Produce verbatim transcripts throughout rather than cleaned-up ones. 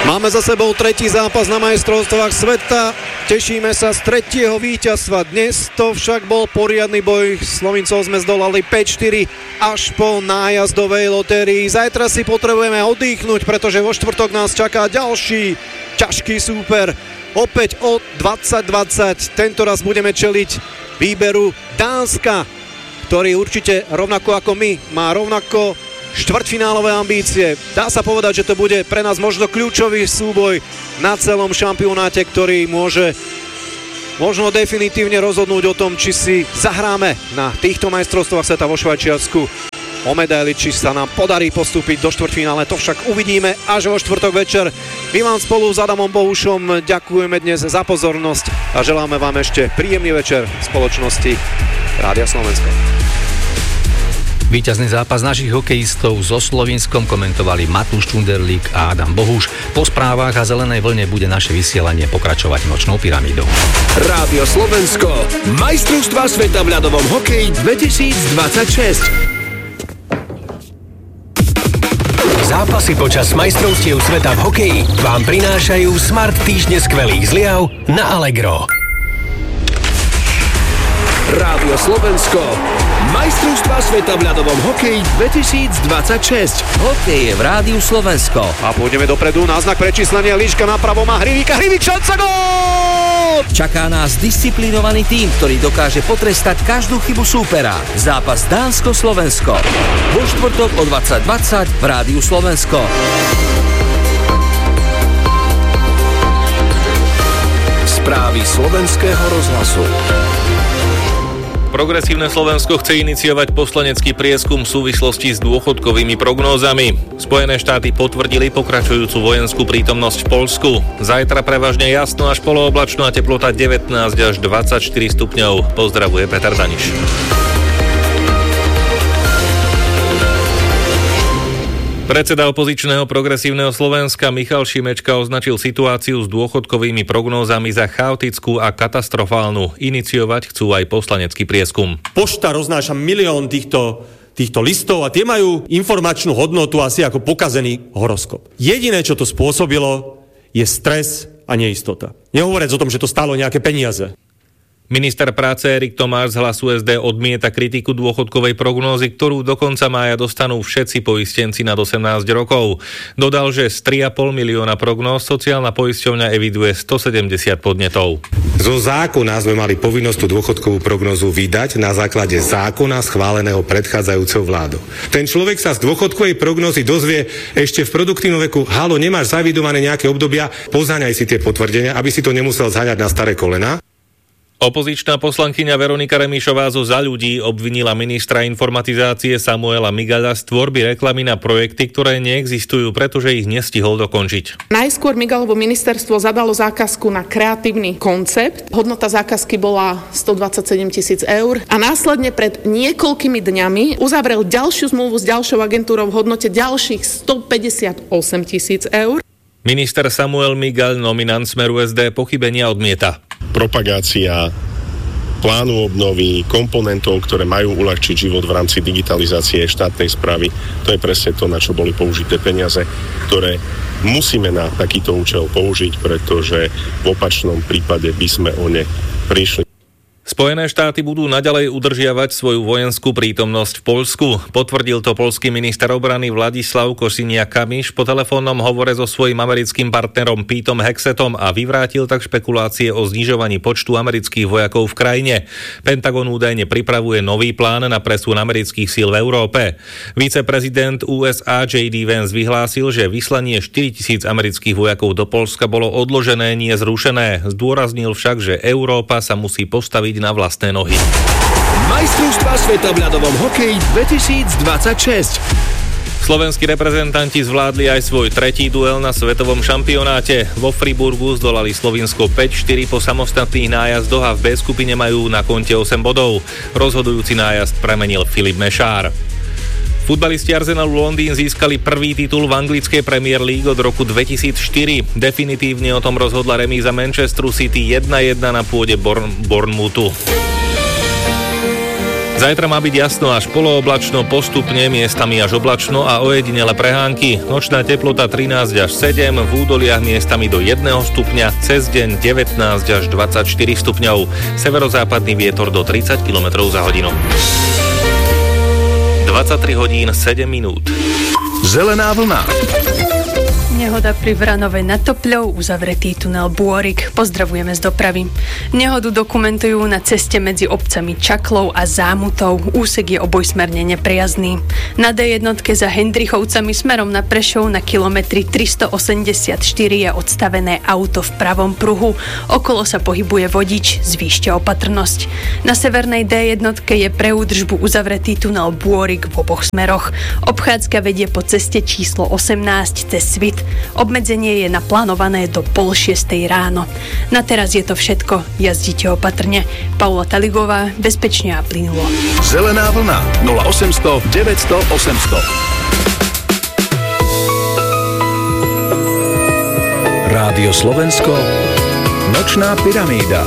Máme za sebou tretí zápas na majstrovstvách sveta. Tešíme sa z tretieho víťazstva. Dnes to však bol poriadny boj. Slovincov sme zdolali päť štyri až po nájazdovej lotérii. Zajtra si potrebujeme oddychnúť, pretože vo štvrtok nás čaká ďalší ťažký súper. Opäť o dvadsať dvadsať. Tento raz budeme čeliť výberu Dánska, ktorý určite rovnako ako my má rovnako štvrťfinálové ambície. Dá sa povedať, že to bude pre nás možno kľúčový súboj na celom šampionáte, ktorý môže možno definitívne rozhodnúť o tom, či si zahráme na týchto majstrovstvách sveta vo Švajčiarsku o medaily, či sa nám podarí postúpiť do štvrťfinále. To však uvidíme až vo štvrtok večer. My vám spolu s Adamom Bohušom ďakujeme dnes za pozornosť a želáme vám ešte príjemný večer v spoločnosti Rádia Slovensko. Víťazný zápas našich hokejistov so Slovinskom komentovali Matúš Čunderlík a Adam Bohuš. Po správach a zelenej vlne bude naše vysielanie pokračovať nočnou pyramídou. Rádio Slovensko, majstrovstvá sveta v ľadovom hokeji dvetisícdvadsaťšesť. Zápasy počas majstrovstiev sveta v hokeji vám prinášajú Smart týždne skvelých zliav na Allegro. Rádio Slovensko, majstrovstvá sveta v ľadovom hokeji dvetisícdvadsaťšesť. Hokej je v Rádiu Slovensko. A pôjdeme dopredu, náznak prečíslenia, líška napravo má Hrivíka, Hrivík, šanca, gól! Čaká nás disciplinovaný tím, ktorý dokáže potrestať každú chybu súpera. Zápas Dánsko-Slovensko. Vo štvrtok o dvadsať dvadsať v Rádiu Slovensko. Správy slovenského rozhlasu. Progresívne Slovensko chce iniciovať poslanecký prieskum v súvislosti s dôchodkovými prognózami. Spojené štáty potvrdili pokračujúcu vojenskú prítomnosť v Poľsku. Zajtra prevažne jasno až polooblačno a teplota devätnásť až dvadsaťštyri stupňov. Pozdravuje Peter Daniš. Predseda opozičného Progresívneho Slovenska Michal Šimečka označil situáciu s dôchodkovými prognózami za chaotickú a katastrofálnu. Iniciovať chcú aj poslanecký prieskum. Pošta roznáša milión týchto, týchto listov a tie majú informačnú hodnotu asi ako pokazený horoskop. Jediné, čo to spôsobilo, je stres a neistota. Nehovoriac o tom, že to stálo nejaké peniaze. Minister práce Erik Tomáš z Hlasu es dé odmieta kritiku dôchodkovej prognózy, ktorú do konca mája dostanú všetci poistenci nad osemnásť rokov. Dodal, že z tri a pol milióna prognóz sociálna poisťovňa eviduje stosedemdesiat podnetov. Zo zákona sme mali povinnosť tú dôchodkovú prognózu vydať na základe zákona schváleného predchádzajúcou vládou. Ten človek sa z dôchodkovej prognózy dozvie ešte v produktívnom veku: halo, nemáš zavidované nejaké obdobia, pozáňaj si tie potvrdenia, aby si to nemusel zháňať na staré kolená. Opozičná poslankyňa Veronika Remišová zo Za ľudí obvinila ministra informatizácie Samuela Migaľa z tvorby reklamy na projekty, ktoré neexistujú, pretože ich nestihol dokončiť. Najskôr Migaľovo ministerstvo zadalo zákazku na kreatívny koncept. Hodnota zákazky bola stodvadsaťsedem tisíc eur a následne pred niekoľkými dňami uzavrel ďalšiu zmluvu s ďalšou agentúrou v hodnote ďalších stopäťdesiatosem tisíc eur. Minister Samuel Migaľ, nominant Smeru es dé, pochybenia odmieta. Propagácia plánu obnovy, komponentov, ktoré majú uľahčiť život v rámci digitalizácie štátnej správy. To je presne to, na čo boli použité peniaze, ktoré musíme na takýto účel použiť, pretože v opačnom prípade by sme o ne prišli. Spojené štáty budú naďalej udržiavať svoju vojenskú prítomnosť v Poľsku. Potvrdil to poľský minister obrany Vladislav Kosiniak-Kamyš po telefónnom hovore so svojím americkým partnerom Petom Hexetom a vyvrátil tak špekulácie o znižovaní počtu amerických vojakov v krajine. Pentagon údajne pripravuje nový plán na presun amerických síl v Európe. Viceprezident ú es á J D Vance vyhlásil, že vyslanie štyritisíc amerických vojakov do Poľska bolo odložené, nie zrušené. Zdôraznil však, že Európa sa musí postaviť na vlastné nohy. Majstrovstvá sveta v ľadovom hokeji dvetisícdvadsaťšesť. Slovenskí reprezentanti zvládli aj svoj tretí duel na svetovom šampionáte. Vo Friburgu zdolali Slovinsko päť štyri po samostatných nájazdoch a v B skupine majú na konte osem bodov. Rozhodujúci nájazd premenil Filip Mešár. Futbalisti Arsenalu Londýn získali prvý titul v anglickej Premier League od roku dvetisícštyri. Definitívne o tom rozhodla remíza Manchesteru City jedna jedna na pôde Born- Bournemouthu. Zajtra má byť jasno až polooblačno, postupne miestami až oblačno a ojedinele prehánky. Nočná teplota trinásť až sedem, v údoliach miestami do jedného stupňa, cez deň devätnásť až dvadsaťštyri stupňov. Severozápadný vietor do tridsať kilometrov za hodinu. dvadsaťtri hodín sedem minút. Zelená vlna. Nehoda pri Vranovej nad Topľou, uzavretý tunel Bôrik. Pozdravujeme z dopravy. Nehodu dokumentujú na ceste medzi obcami Čaklov a Zámutov. Úsek je obojsmerne neprejazdný. Na dé jednotke za Hendrichovcami smerom na Prešov na kilometri tristoosemdesiatštyri je odstavené auto v pravom pruhu. Okolo sa pohybuje vodič, zvýšte opatrnosť. Na severnej dé jednotke je pre údržbu uzavretý tunel Bôrik v oboch smeroch. Obchádzka vedie po ceste číslo osemnásť cez Svit. Obmedzenie je naplánované do pol šiestej ráno. Na teraz je to všetko. Jazdite opatrne. Paula Taligová, bezpečne a plynulo. Zelená vlna nula osemsto deväťsto osemsto. Rádio Slovensko. Nočná pyramída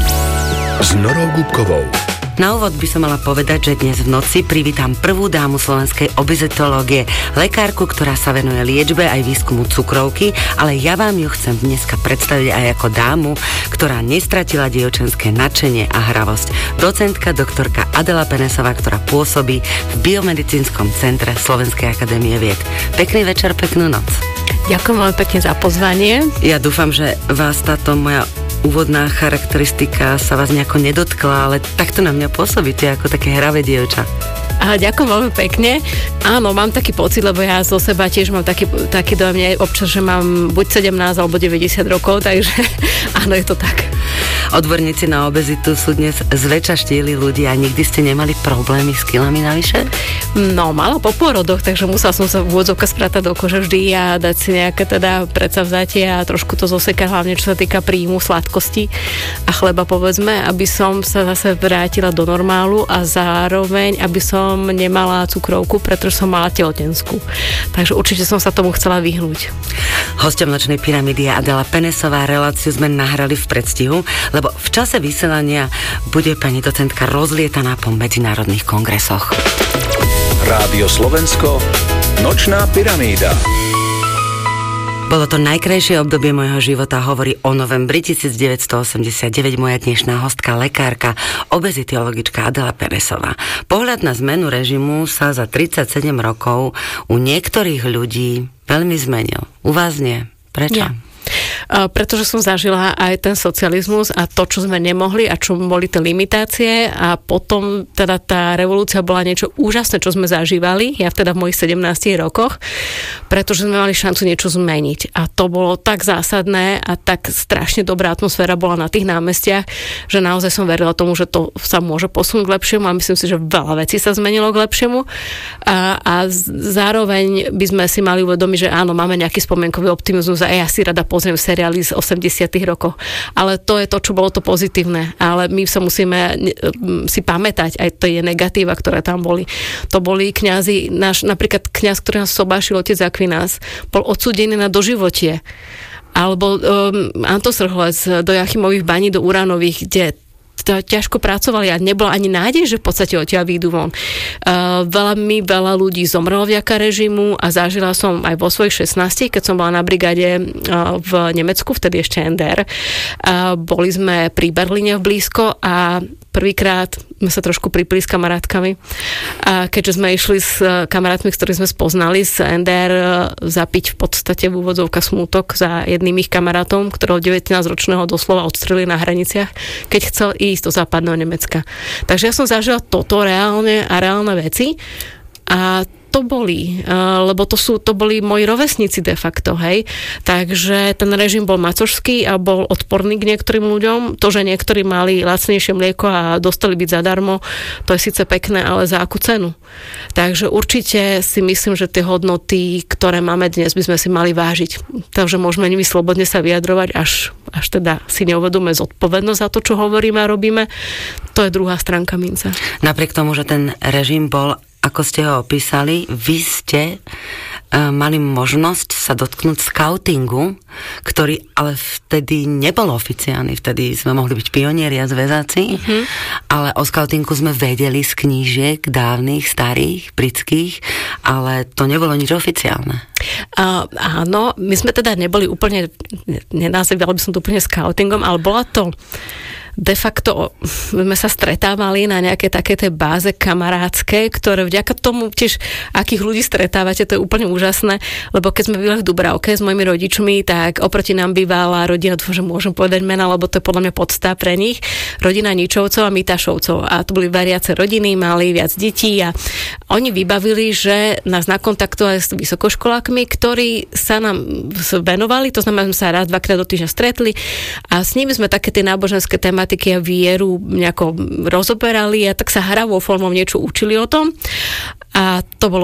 s Norou Gubkovou. Na úvod by som mala povedať, že dnes v noci privítam prvú dámu slovenskej obezitológie, lekárku, ktorá sa venuje liečbe aj výskumu cukrovky, ale ja vám ju chcem dneska predstaviť aj ako dámu, ktorá nestratila dievčenské nadšenie a hravosť. Docentka doktorka Adela Penesová, ktorá pôsobí v Biomedicínskom centre Slovenskej akadémie vied. Pekný večer, peknú noc. Ďakujem veľmi pekne za pozvanie. Ja dúfam, že vás táto moja úvodná charakteristika sa vás nejako nedotkla, ale takto na mňa pôsobíte ako také hravé dievča. Aha, ďakujem veľmi pekne. Áno, mám taký pocit, lebo ja zo seba tiež mám taký, taký dojem občas, že mám buď sedemnásť alebo deväťdesiat rokov, takže áno, je to tak. Odborníci na obezitu sú dnes zväčša štíli ľudia. Nikdy ste nemali problémy s kilami navyše? No, mala po pôrodoch, takže musela som sa v úvodzovkách sprátať do kože vždy a dať si nejaké teda predsavzatie a trošku to zosekať, hlavne čo sa týka príjmu sladkosti a chleba, povedzme, aby som sa zase vrátila do normálu a zároveň, aby som nemala cukrovku, pretože som mala tehotenskú. Takže určite som sa tomu chcela vyhnúť. Hosťom Nočnej pyramídy je Adela Penesová. Reláciu sme nahrali v predstihu, lebo v čase vysielania bude pani docentka rozlietaná po medzinárodných kongresoch. Rádio Slovensko, Nočná pyramída. Bolo to najkrajšie obdobie môjho života, hovorí o novembri devätnásťstoosemdesiatdeväť moja dnešná hostka, lekárka, obezitiologička Adela Penesová. Pohľad na zmenu režimu sa za tridsaťsedem rokov u niektorých ľudí veľmi zmenil. U vás nie. Prečo? Ja. Pretože som zažila aj ten socializmus a to, čo sme nemohli a čo boli tie limitácie a potom teda tá revolúcia bola niečo úžasné, čo sme zažívali, ja teda v mojich sedemnástich rokoch, pretože sme mali šancu niečo zmeniť a to bolo tak zásadné a tak strašne dobrá atmosféra bola na tých námestiach, že naozaj som verila tomu, že to sa môže posunúť k lepšiemu a myslím si, že veľa vecí sa zmenilo k lepšiemu a, a zároveň by sme si mali uvedomiť, že áno, máme nejaký spomienkový optimizmus a ja si rada pozriem seriály z osemdesiatych rokov. Ale to je to, čo bolo to pozitívne. Ale my sa musíme si pamätať aj tie negatíva, ktoré tam boli. To boli kňazi, náš napríklad kňaz, ktorý nás sobášil, otec Akvinás, bol odsúdený na doživotie. Alebo um, Anton Srholec do Jachimových baní, do Uránových, kde to ťažko pracovali a nebola ani nádej, že v podstate odtiaľ výjdu von. Uh, veľmi veľa ľudí zomrelo vďaka režimu a zažila som aj vo svojich šestnástich, keď som bola na brigáde uh, v Nemecku, vtedy ešte en dé er. Uh, boli sme pri Berlíne v blízko a prvýkrát sme sa trošku pripili s kamarátkami. A keďže sme išli s kamarátmi, s ktorými sme spoznali z en dé er zapiť v podstate v úvodzovkách smútok za jedným ich kamarátom, ktorého devätnásťročného doslova odstrelili na hraniciach, keď chcel ísť do západného Nemecka. Takže ja som zažila toto reálne a reálne veci a to boli, lebo to sú, to boli moji rovesníci de facto, hej. Takže ten režim bol macožský a bol odporný k niektorým ľuďom. To, že niektorí mali lacnejšie mlieko a dostali byť zadarmo, to je síce pekné, ale za akú cenu. Takže určite si myslím, že tie hodnoty, ktoré máme dnes, by sme si mali vážiť. Takže môžeme nimi slobodne sa vyjadrovať, až, až teda si neuvedomíme zodpovednosť za to, čo hovoríme a robíme. To je druhá stránka mince. Napriek tomu, že ten režim bol, ako ste ho opísali, vy ste mali možnosť sa dotknúť skautingu, ktorý ale vtedy nebol oficiálny. Vtedy sme mohli byť pionieri a zväzáci, mm-hmm. ale o skautingu sme vedeli z knížiek dávnych, starých, britských, ale to nebolo nič oficiálne. Uh, áno, my sme teda neboli úplne, nenazývali by som to úplne skautingom, ale bola to de facto sme sa stretávali na nejaké také tej báze kamarádske, ktoré vďaka tomu tiež, akých ľudí stretávate, to je úplne úžasné, lebo keď sme bývali v Dubravke s mojimi rodičmi, tak oproti nám bývala rodina, dúfam, že môžem povedať mena, lebo to je podľa mňa podstá pre nich, rodina Ničovcov a Mitašovcov. A to boli variace rodiny, mali viac detí a oni vybavili, že nás nakontaktovali s vysokoškolákmi, ktorí sa nám venovali, to znamená, sme sa raz, dvakrát do týždňa stretli a s nimi sme také tie náboženské témy a vieru nejako rozoberali a tak sa hravou formou niečo učili o tom. A to bolo